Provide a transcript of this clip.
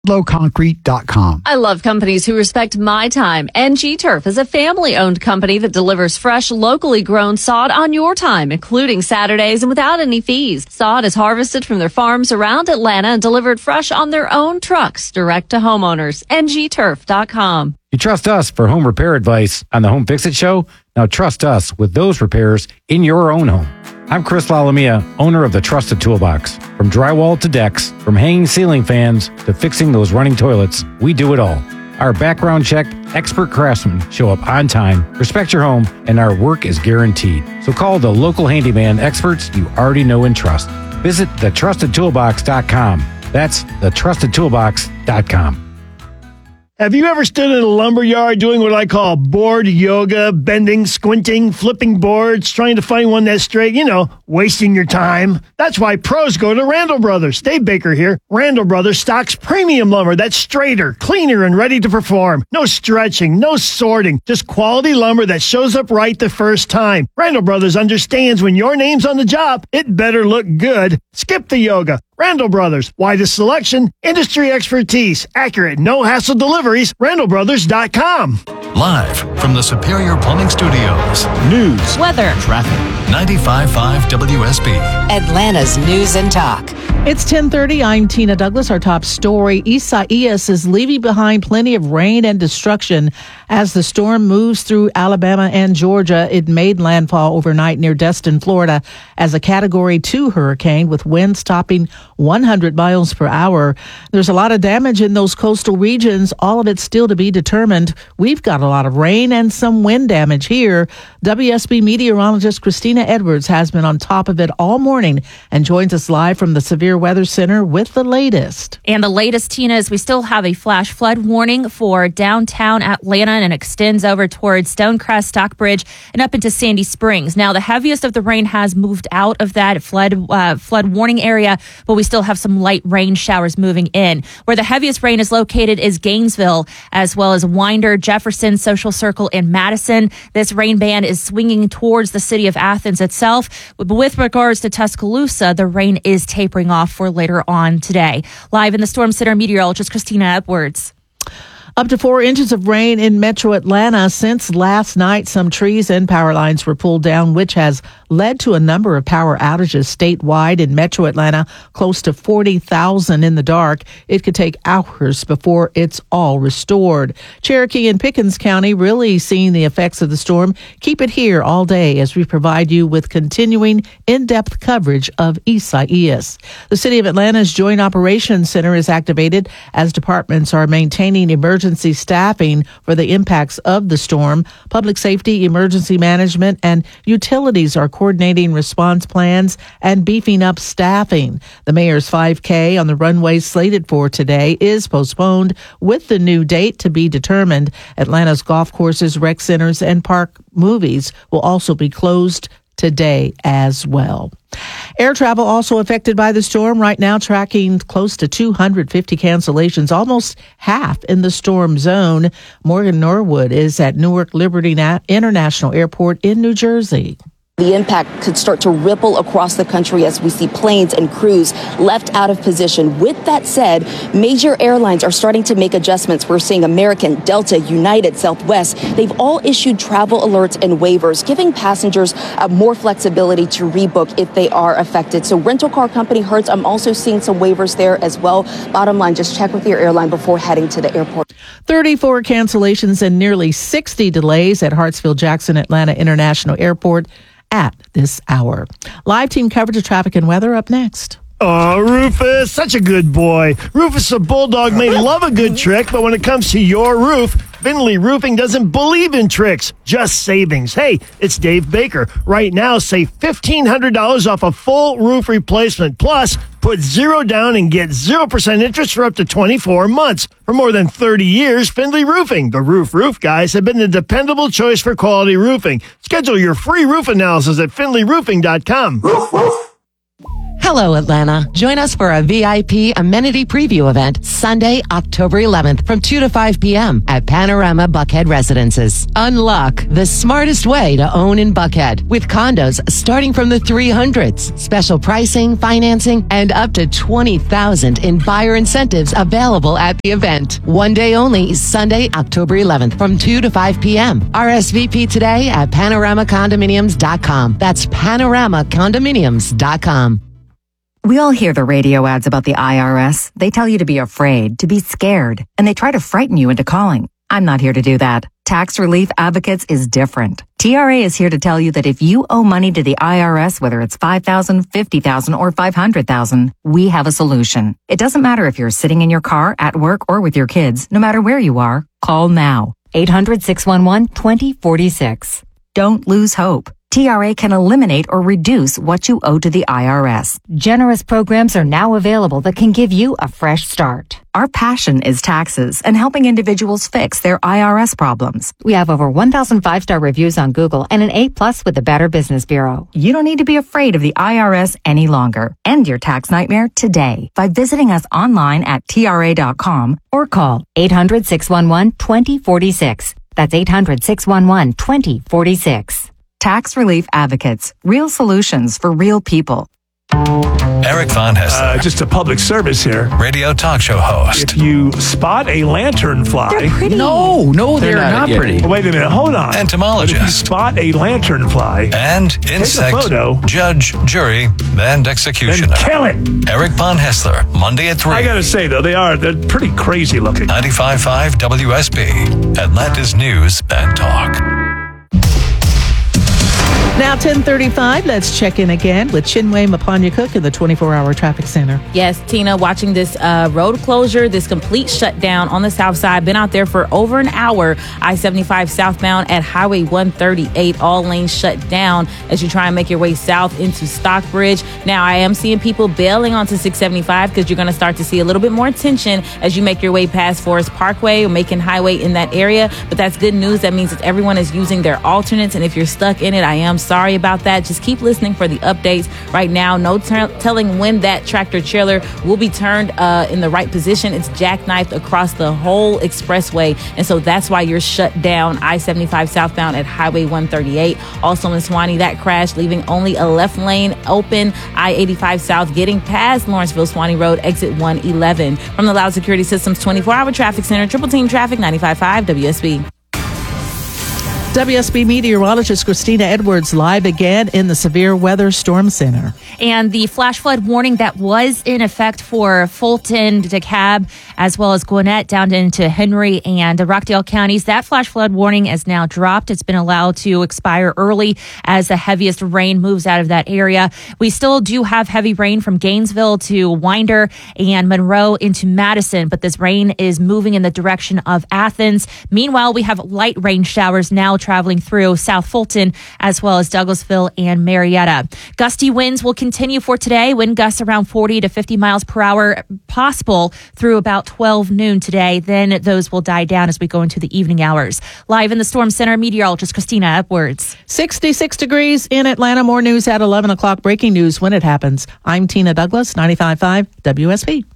LowConcrete.com. I love companies who respect my time. NG Turf is a family-owned company that delivers fresh, locally grown sod on your time, including Saturdays and without any fees. Sod is harvested from their farms around Atlanta and delivered fresh on their own trucks, direct to homeowners. NGTurf.com. You trust us for home repair advice on the Home Fix-It Show? Now trust us with those repairs in your own home. I'm Chris Lalamia, owner of the Trusted Toolbox. From drywall to decks, from hanging ceiling fans to fixing those running toilets, we do it all. Our background checked, expert craftsmen show up on time, respect your home, and our work is guaranteed. So call the local handyman experts you already know and trust. Visit thetrustedtoolbox.com. That's thetrustedtoolbox.com. Have you ever stood in a lumber yard doing what I call board yoga, bending, squinting, flipping boards, trying to find one that's straight, wasting your time? That's why pros go to Randall Brothers. Dave Baker here. Randall Brothers stocks premium lumber that's straighter, cleaner, and ready to perform. No stretching, no sorting, just quality lumber that shows up right the first time. Randall Brothers understands when your name's on the job, it better look good. Skip the yoga. Randall Brothers, widest selection, industry expertise, accurate, no-hassle deliveries, randallbrothers.com. Live from the Superior Plumbing Studios. News, weather, traffic, 95.5 WSB. Atlanta's News and Talk. It's 10:30. I'm Tina Douglas. Our top story, Isaias is leaving behind plenty of rain and destruction as the storm moves through Alabama and Georgia. It made landfall overnight near Destin, Florida, as a Category 2 hurricane with winds topping 100 miles per hour. There's a lot of damage in those coastal regions, all of it still to be determined. We've got a lot of rain and some wind damage here. WSB meteorologist Christina Edwards has been on top of it all morning and joins us live from the Severe Weather Center with the latest. And the latest, Tina, is we still have a flash flood warning for downtown Atlanta, and it extends over towards Stonecrest, Stockbridge, and up into Sandy Springs. Now, the heaviest of the rain has moved out of that flood warning area, but we still have some light rain showers moving in. Where the heaviest rain is located is Gainesville, as well as Winder, Jefferson, Social Circle, and Madison. This rain band is swinging towards the city of Athens itself. With regards to Tuscaloosa, the rain is tapering off for later on today. Live in the Storm Center, meteorologist Christina Edwards. Up to 4 inches of rain in metro Atlanta since last night. Some trees and power lines were pulled down, which has led to a number of power outages statewide. In metro Atlanta, close to 40,000 in the dark. It could take hours before it's all restored. Cherokee and Pickens County really seeing the effects of the storm. Keep it here all day as we provide you with continuing in-depth coverage of Isaias. The City of Atlanta's Joint Operations Center is activated as departments are maintaining emergency staffing for the impacts of the storm. Public safety, emergency management, and utilities are coordinating response plans and beefing up staffing. The mayor's 5K on the runway slated for today is postponed with the new date to be determined. Atlanta's golf courses, rec centers, and park movies will also be closed today as well. Air travel also affected by the storm. Right now tracking close to 250 cancellations, almost half in the storm zone. Morgan Norwood is at Newark Liberty International Airport in New Jersey. The impact could start to ripple across the country as we see planes and crews left out of position. With that said, major airlines are starting to make adjustments. We're seeing American, Delta, United, Southwest. They've all issued travel alerts and waivers, giving passengers more flexibility to rebook if they are affected. So rental car company Hertz, I'm also seeing some waivers there as well. Bottom line, just check with your airline before heading to the airport. 34 cancellations and nearly 60 delays at Hartsfield-Jackson Atlanta International Airport at this hour. Live team coverage of traffic and weather up next. Oh, Rufus, such a good boy. Rufus the Bulldog may love a good trick, but when it comes to your roof, Finley Roofing doesn't believe in tricks, just savings. Hey, it's Dave Baker. Right now, save $1,500 off a full roof replacement. Plus, put $0 down and get 0% interest for up to 24 months. For more than 30 years, Finley Roofing, the roof guys, have been the dependable choice for quality roofing. Schedule your free roof analysis at finleyroofing.com. Roof. Hello, Atlanta. Join us for a VIP amenity preview event Sunday, October 11th from 2 to 5 p.m. at Panorama Buckhead Residences. Unlock the smartest way to own in Buckhead with condos starting from the 300s. Special pricing, financing, and up to $20,000 in buyer incentives available at the event. One day only, Sunday, October 11th from 2 to 5 p.m. RSVP today at panoramacondominiums.com. That's panoramacondominiums.com. We all hear the radio ads about the IRS. They tell you to be afraid, to be scared, and they try to frighten you into calling. I'm not here to do that. Tax Relief Advocates is different. TRA is here to tell you that if you owe money to the IRS, whether it's $5,000, $50,000, or $500,000, we have a solution. It doesn't matter if you're sitting in your car, at work, or with your kids. No matter where you are, call now. 800-611-2046. Don't lose hope. TRA can eliminate or reduce what you owe to the IRS. Generous programs are now available that can give you a fresh start. Our passion is taxes and helping individuals fix their IRS problems. We have over 1,000 5-star reviews on Google and an A+ with the Better Business Bureau. You don't need to be afraid of the IRS any longer. End your tax nightmare today by visiting us online at TRA.com or call 800-611-2046. That's 800-611-2046. Tax Relief Advocates. Real solutions for real people. Eric Von Hessler. Just a public service here. Radio talk show host. If you spot a lanternfly. They're pretty. No, they're not pretty. Oh, wait a minute, hold on. Entomologist. But if you spot a lanternfly. And insect. Take a photo. Judge, jury, and executioner. Then kill it. Eric Von Hessler. Monday at 3. I gotta say, though, they're pretty crazy looking. 95.5 WSB. Atlanta's News and Talk. Now 10:35, let's check in again with Chinwe Mapanya-Cook in the 24-hour traffic center. Yes, Tina, watching this road closure, this complete shutdown on the south side. Been out there for over an hour. I-75 southbound at Highway 138, all lanes shut down as you try and make your way south into Stockbridge. Now, I am seeing people bailing onto 675 because you're going to start to see a little bit more tension as you make your way past Forest Parkway or Macon Highway in that area. But that's good news. That means that everyone is using their alternates. And if you're stuck in it, I am sorry about that. Just keep listening for the updates. Right now, no telling when that tractor trailer will be turned in the right position. It's jackknifed across the whole expressway, and so that's why you're shut down. I-75 southbound at Highway 138. Also in Suwannee, that crash leaving only a left lane open. I-85 south getting past Lawrenceville Suwannee Road, exit 111. From the Loud Security Systems 24-hour traffic center, Triple Team Traffic, 95.5 WSB. WSB meteorologist Christina Edwards live again in the Severe Weather Storm Center. And the flash flood warning that was in effect for Fulton, DeKalb, as well as Gwinnett down into Henry and Rockdale counties, that flash flood warning is now dropped. It's been allowed to expire early as the heaviest rain moves out of that area. We still do have heavy rain from Gainesville to Winder and Monroe into Madison, but this rain is moving in the direction of Athens. Meanwhile, we have light rain showers now traveling through South Fulton as well as Douglasville and Marietta. Gusty winds will continue for today. Wind gusts around 40 to 50 miles per hour possible through about 12 noon today. Then those will die down as we go into the evening hours. Live in the Storm Center, meteorologist Christina Edwards. 66 degrees in Atlanta. More news at 11 o'clock. Breaking news when it happens. I'm Tina Douglas, 95.5 WSB.